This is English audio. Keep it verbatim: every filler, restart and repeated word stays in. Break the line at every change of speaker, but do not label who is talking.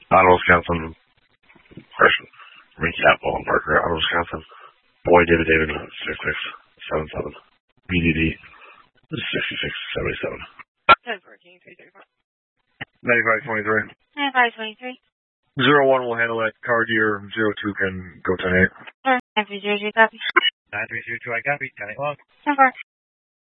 Ottawa, Wisconsin. Question. Recap, Owen Parker, Ottawa, Wisconsin. Boy, David, David, six six seven seven. B D D, sixty-six seventy-seven.
ten fourteen, three thirty-four.
ninety-five twenty-three.
ninety-five twenty-three.
Zero one will handle that. Car gear. Zero two can go ten eight.
nine three zero two, copy.
nine three zero two, I copy. ten eight log.
ten four.